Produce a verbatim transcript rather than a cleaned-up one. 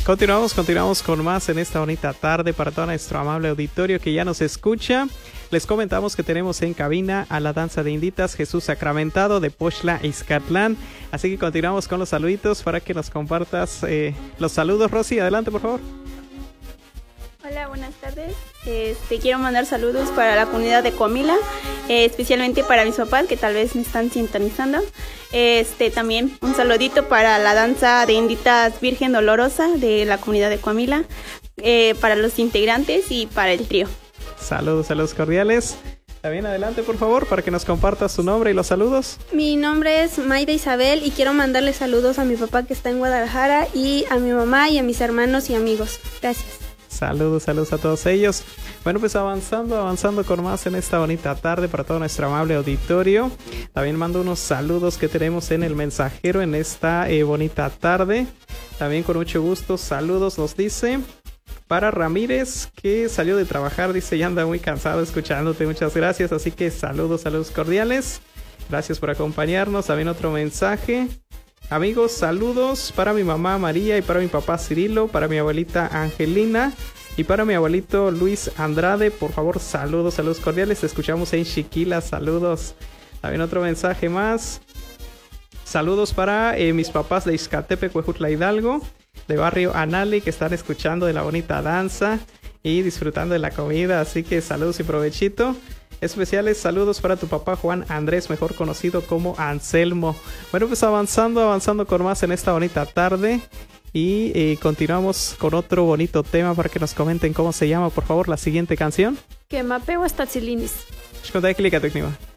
Continuamos, continuamos con más en esta bonita tarde para todo nuestro amable auditorio que ya nos escucha. Les comentamos que tenemos en cabina a la danza de inditas Jesús Sacramentado de Poxtla, Ixcatlán. Así que continuamos con los saluditos para que nos compartas eh, los saludos. Rosy, adelante por favor. Hola, buenas tardes. Este, quiero mandar saludos para la comunidad de Coamila, eh, especialmente para mis papás que tal vez me están sintonizando. Este, también un saludito para la danza de inditas Virgen Dolorosa de la comunidad de Coamila, eh, para los integrantes y para el trío. Saludos, saludos cordiales. También adelante por favor para que nos compartas su nombre y los saludos. Mi nombre es Maida Isabel y quiero mandarle saludos a mi papá que está en Guadalajara y a mi mamá y a mis hermanos y amigos. Gracias. Saludos, saludos a todos ellos. Bueno, pues avanzando, avanzando con más en esta bonita tarde para todo nuestro amable auditorio. También mando unos saludos que tenemos en el mensajero en esta eh, bonita tarde. También con mucho gusto, saludos nos dice para Ramírez, que salió de trabajar, dice, ya anda muy cansado escuchándote, muchas gracias. Así que saludos, saludos cordiales. Gracias por acompañarnos. También otro mensaje. Amigos, saludos para mi mamá María y para mi papá Cirilo, para mi abuelita Angelina y para mi abuelito Luis Andrade. Por favor, saludos, saludos cordiales. Te escuchamos en Chiquila, saludos. También otro mensaje más. Saludos para eh, mis papás de Ixcatepec, Huejutla Hidalgo, de barrio Anali, que están escuchando de la bonita danza y disfrutando de la comida. Así que saludos y provechito. Especiales saludos para tu papá Juan Andrés, mejor conocido como Anselmo. Bueno, pues avanzando, avanzando con más en esta bonita tarde. Y eh, continuamos con otro bonito tema para que nos comenten cómo se llama, por favor, la siguiente canción. Que mapeo hasta Tzilinis. Shkontai Klika Tekniwa.